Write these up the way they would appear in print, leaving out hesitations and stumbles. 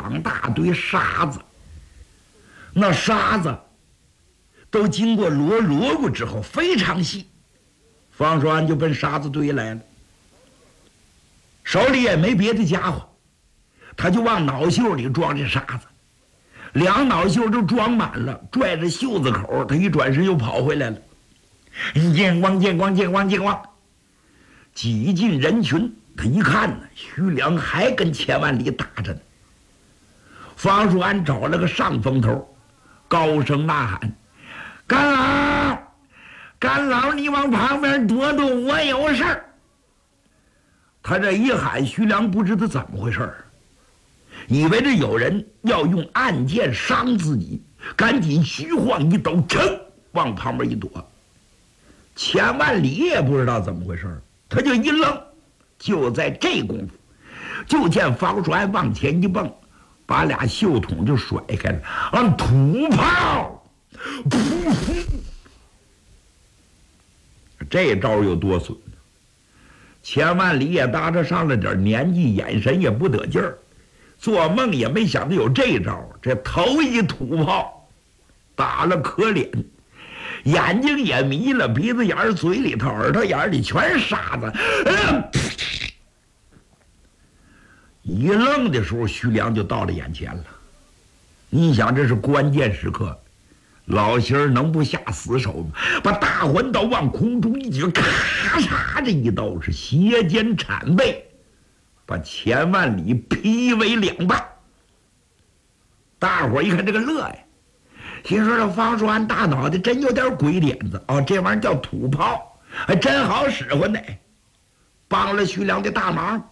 2大堆沙子，那沙子都经过锣过之后非常细。方叔安就奔沙子堆来了，手里也没别的家伙，他就往脑袖里装这沙子，2脑袖都装满了，拽着袖子口，他一转身又跑回来了。见光见光见光见光！挤进人群，他一看呢，徐良还跟钱万里打着呢。方叔安找了个上风头，高声呐喊：“干老，干老，你往旁边躲躲，我有事儿。”他这一喊，徐良不知道怎么回事儿，以为这有人要用暗箭伤自己，赶紧虚晃一抖，噌往旁边一躲。钱万里也不知道怎么回事，他就一愣。就在这功夫，就见方叔安往前一蹦，把2袖筒就甩开了，按土炮，噗！这招有多损？钱万里也搭着上了点年纪，眼神也不得劲儿，做梦也没想到有这招。这头一土炮打了可脸，眼睛也迷了，鼻子眼儿、嘴里头、耳朵眼里全是沙子。一愣的时候，徐良就到了眼前了。你想，这是关键时刻，老仙儿能不下死手吗？把大环刀往空中一举，咔嚓，这一刀是斜肩铲背，把钱万里劈为2半。大伙儿一看这个乐呀，心说这方叔安大脑袋真有点鬼点子哦，这玩意儿叫土炮，还真好使唤呢，帮了徐良的大忙。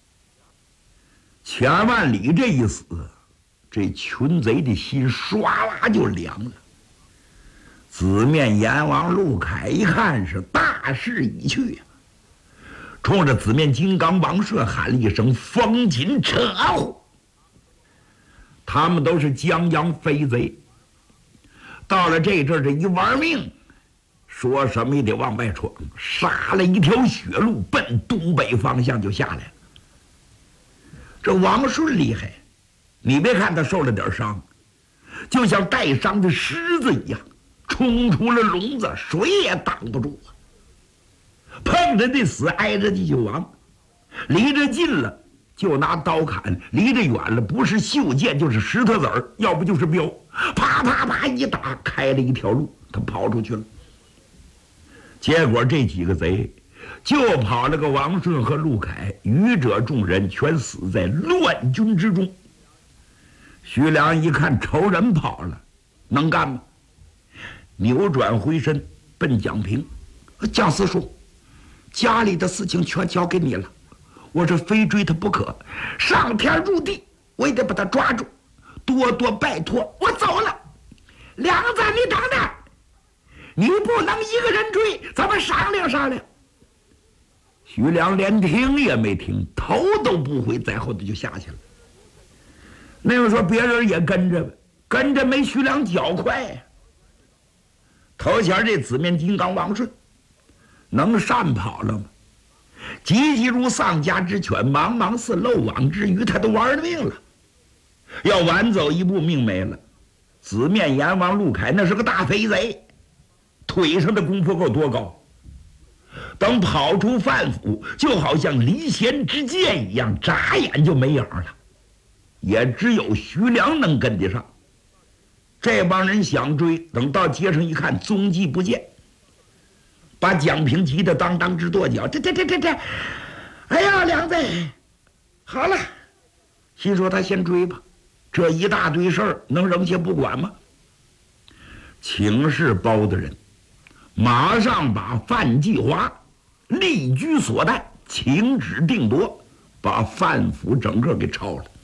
钱万里这一死，这群贼的心唰啦就凉了。紫面阎王陆凯一看是大势已去呀，冲着紫面金刚王顺喊了一声：“风紧扯呼！”他们都是江洋飞贼，到了这阵儿，这一玩命，说什么也得往外闯，杀了一条血路，奔东北方向就下来了。这王顺厉害，你别看他受了点伤，就像带伤的狮子一样，冲出了笼子，谁也挡不住啊！碰着的死，挨着的就亡，离着近了就拿刀砍，离着远了不是袖剑就是石头子儿，要不就是镖，啪啪啪一打，开了一条路，他跑出去了。结果这几个贼就跑了个王顺和陆凯，余者众人全死在乱军之中。徐良一看仇人跑了，能干吗？扭转回身奔蒋平：“蒋四叔，家里的事情全交给你了，我这非追他不可，上天入地我也得把他抓住，多多拜托，我走了。梁子，你等等，你不能一个人追，咱们商量商量。”徐良连听也没听，头都不回，在后头就下去了。那个说别人也跟着呗，跟着没徐良脚快呀。头前这紫面金刚王顺能善跑了吗？急急如丧家之犬，茫茫似漏网之鱼，他都玩了命了。要晚走一步，命没了。紫面阎王陆凯那是个大肥贼，腿上的功夫够多高。等跑出范府，就好像离弦之箭一样，眨眼就没影了。也只有徐良能跟得上。这帮人想追，等到街上一看，踪迹不见，把蒋平急得当当直跺脚。这，哎呀，梁子，好了，心说他先追吧，这一大堆事儿能扔下不管吗？请示包大人，马上把范继华立居所带，请旨定夺，把范府整个给抄了。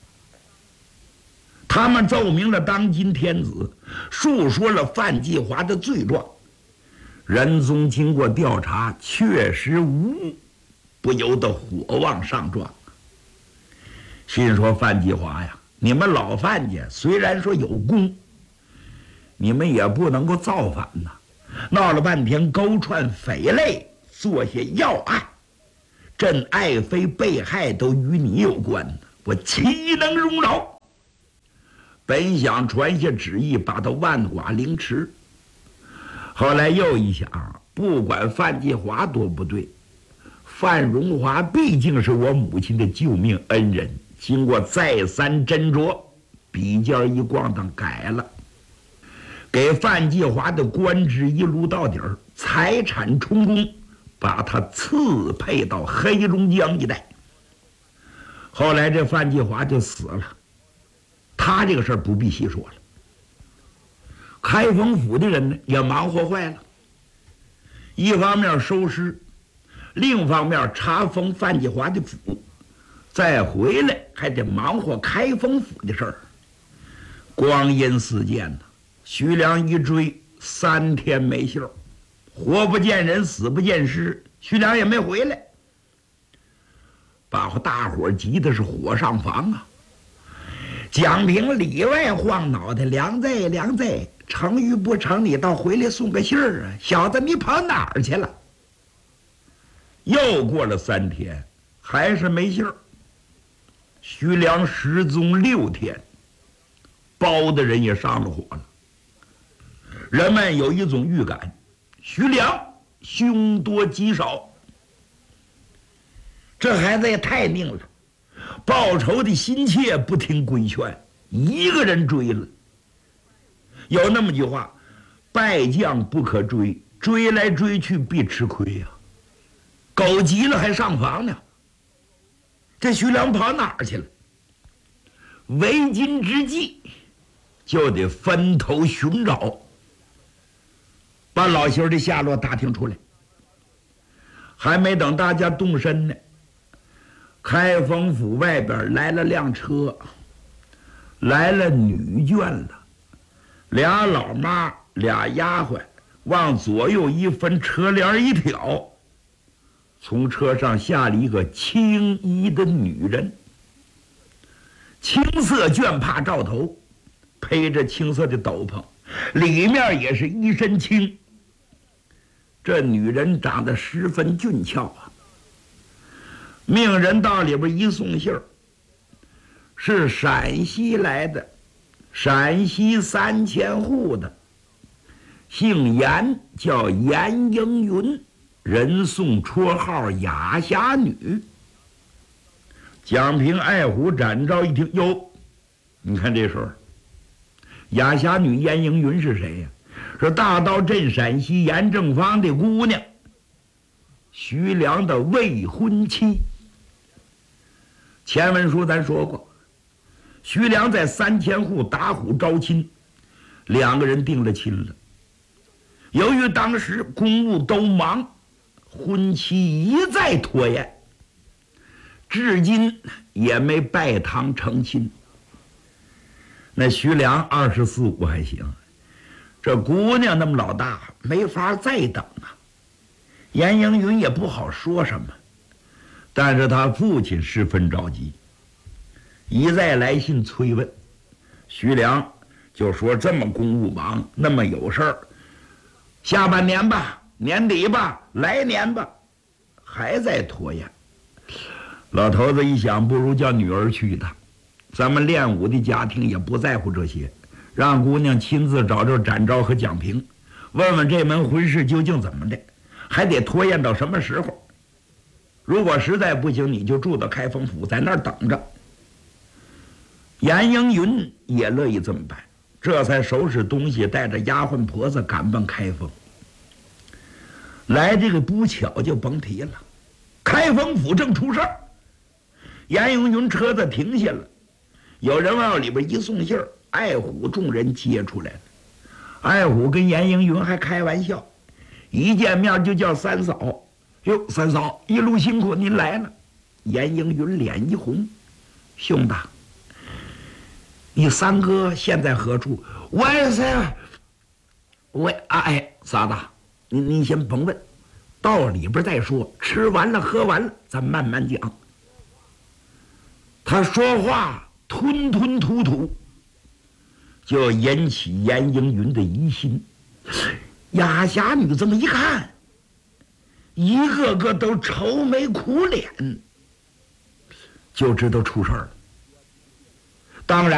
他们奏明了当今天子，述说了范继华的罪状。仁宗经过调查，确实无误，不由得火往上撞。心说范继华呀，你们老范家虽然说有功，你们也不能够造反呐！闹了半天勾串匪类，做些要案，朕爱妃被害都与你有关，我岂能容饶？ 本想传下旨意，把他万剐凌迟。后来又一想，不管范继华多不对，范荣华毕竟是我母亲的救命恩人。经过再三斟酌，笔尖一咣当改了，给范继华的官职一撸到底儿，财产充公，把他赐配到黑龙江一带。后来这范继华就死了，他这个事儿不必细说了。开封府的人呢也忙活坏了，一方面收尸，另一方面查封范继华的府，再回来还得忙活开封府的事儿。光阴似箭呐，徐良一追3天没信儿，活不见人，死不见尸，徐良也没回来，把大伙急的是火上房啊！蒋平里外晃脑袋，梁在，成与不成，你倒回来送个信儿啊！小子，你跑哪儿去了？又过了3天，还是没信儿。徐良失踪6天，包的人也上了火了。人们有一种预感，徐良凶多吉少。这孩子也太拧了，报仇的心切不听规劝，一个人追了。有那么句话，败将不可追，追来追去必吃亏呀。狗急了还上房呢。这徐良跑哪儿去了？为今之计，就得分头寻找，把老媳儿的下落打听出来。还没等大家动身呢，开封府外边来了辆车，来了女眷了，俩老妈俩丫鬟，往左右一分，车帘一挑，从车上下了一个青衣的女人，青色绢帕罩头，披着青色的斗篷，里面也是一身青。这女人长得十分俊俏啊，命人到里边一送信儿，是陕西来的，陕西3000户的，姓严，叫严英云，人送绰号雅侠女。蒋平、爱虎、展昭一听，哟，你看这事儿，雅侠女严英云是谁呀？是大刀镇陕西严正方的姑娘，徐良的未婚妻。前文书咱说过，徐良在3000户打虎招亲，2个人定了亲了。由于当时公务都忙，婚期一再拖延，至今也没拜堂成亲。那徐良24、25还行，这姑娘那么老大，没法再等啊。严英云也不好说什么，但是他父亲十分着急，一再来信催问。徐良就说这么公务忙，那么有事儿，下半年吧，年底吧，来年吧，还在拖延。老头子一想，不如叫女儿去一趟，咱们练武的家庭也不在乎这些，让姑娘亲自找找展昭和蒋平，问问这门婚事究竟怎么的，还得拖延到什么时候。如果实在不行，你就住到开封府，在那儿等着。严英云也乐意这么办，这才收拾东西，带着丫鬟婆子赶奔开封。来这个不巧就甭提了，开封府正出事儿。严英云车子停下了，有人往里边一送信儿，爱虎众人接出来了。爱虎跟严英云还开玩笑，一见面就叫三嫂。哟，三嫂一路辛苦，您来了。严英云脸一红，兄弟，你三哥现在何处？哎，嫂子，您先甭问，到里边再说，吃完了喝完了，咱慢慢讲。他说话吞吞吐吐，就引起严英云的疑心。雅侠女这么一看，一个个都愁眉苦脸，就知道出事儿了。当然